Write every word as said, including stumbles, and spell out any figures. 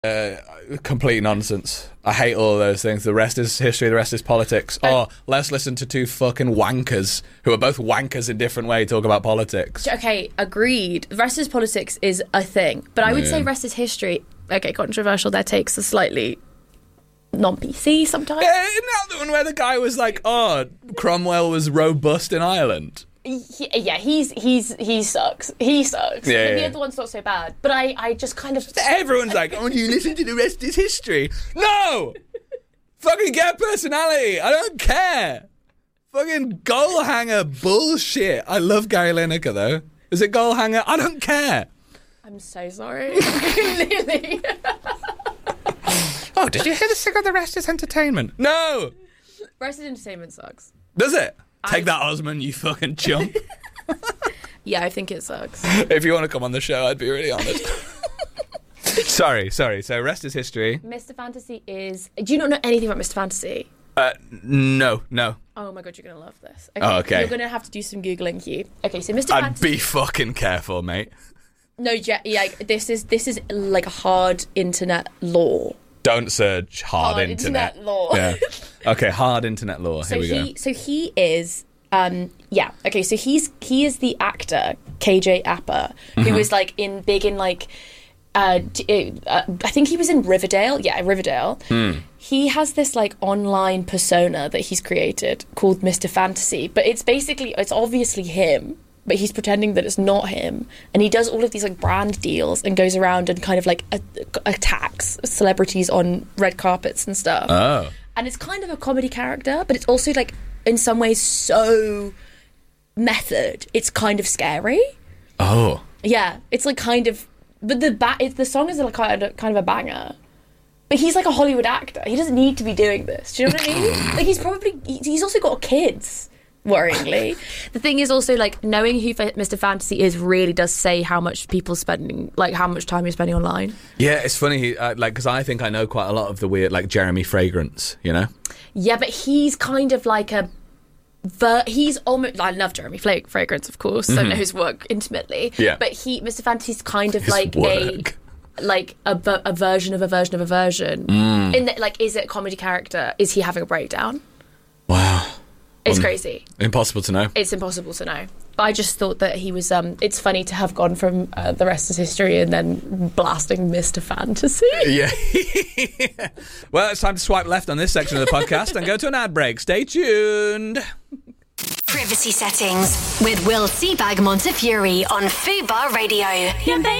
Uh, complete nonsense. I hate all of those things. The rest is history, the rest is politics. Oh, let's listen to two fucking wankers who are both wankers in different ways talk about politics. Okay, agreed. The rest is politics is a thing. But I would Yeah. say rest is history. Okay, controversial. Their takes are slightly non-P C sometimes. Yeah, isn't that the one where the guy was like, oh, Cromwell was robust in Ireland? He, yeah, he's he's he sucks. He sucks. Yeah, but the yeah. other one's not so bad. But I, I just kind of Everyone's like, oh, do you listen to the rest is history? No! Fucking get personality. I don't care. Fucking goal hanger bullshit. I love Gary Lineker, though. Is it goal hanger? I don't care. I'm so sorry. Clearly. Oh, did you hear the sick of the rest is entertainment? No! Rest is entertainment sucks. Does it? Take I- that, Osman, you fucking chump. Yeah, I think it sucks. If you want to come on the show, I'd be really honest. sorry, sorry. So, rest is history. Mister Fantasy is... Do you not know anything about Mister Fantasy? Uh, no, no. Oh my god, you're going to love this. Oh, okay. You're going to have to do some Googling, Hugh. Okay, so Mister I'd Fantasy... be fucking careful, mate. No, yeah, yeah, this is this is like hard internet law. Don't search hard, Hard internet. internet law. Yeah. Okay, hard internet law. So Here we he, go. so he is, um, yeah. Okay, so he's he is the actor K J Apa, who Mm-hmm. was like in big in like, uh, d- uh, I think he was in Riverdale. Yeah, Riverdale. Hmm. He has this like online persona that he's created called Mister Fantasy, but it's basically it's obviously him. But he's pretending that it's not him, and he does all of these like brand deals and goes around and kind of like a- attacks celebrities on red carpets and stuff. Oh. And it's kind of a comedy character, but it's also like in some ways so method. It's kind of scary. Oh. Yeah, it's like kind of, but the ba- it's, the song is like kind of, kind of a banger. But he's like a Hollywood actor. He doesn't need to be doing this. Do you know what I mean? Like he's probably he's also got kids. Worryingly, the thing is also like knowing who Mister Fantasy is really does say how much people spending, like how much time you're spending online. Yeah, it's funny, uh, like, because I think I know quite a lot of the weird, like, Jeremy Fragrance, you know? Yeah, but he's kind of like a. Ver- he's almost. I love Jeremy Fla- Fragrance, of course. I know his work intimately. Yeah. But he, Mister Fantasy's kind of His like work. a, like a, ver- a version of a version of a version. Mm. In that, like, is it a comedy character? Is he having a breakdown? Wow. It's Um, crazy. Impossible to know. It's impossible to know. But I just thought that he was. Um, it's funny to have gone from uh, The Rest is History and then blasting Mister Fantasy. Yeah. Well, it's time to swipe left on this section of the podcast and go to an ad break. Stay tuned. Privacy settings with Will Seabag Montefiore on Fubar Radio.